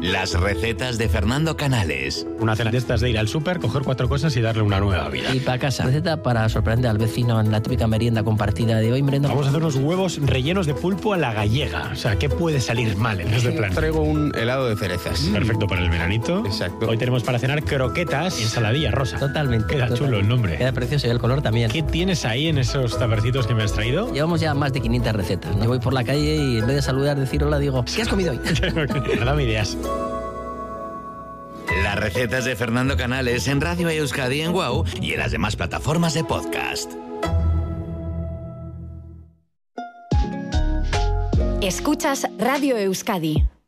Las recetas de Fernando Canales. Una cena de estas de ir al súper, coger 4 cosas y darle una nueva vida. Y para casa. Receta para sorprender al vecino en la típica merienda compartida de hoy. Vamos a hacer unos huevos rellenos de pulpo a la gallega. O sea, ¿qué puede salir mal en este plan? Traigo un helado de cerezas. Perfecto para el veranito. Exacto. Hoy tenemos para cenar croquetas y ensaladilla rosa. Totalmente. Queda chulo el nombre. Queda precioso y el color también. ¿Qué tienes ahí en esos tapercitos que me has traído? Llevamos ya más de 500 recetas. Yo voy por la calle y en vez de saludar, decir hola, digo, ¿qué has comido hoy? Dame ideas. Las recetas de Fernando Canales en Radio Euskadi en WOW y en las demás plataformas de podcast. Escuchas Radio Euskadi.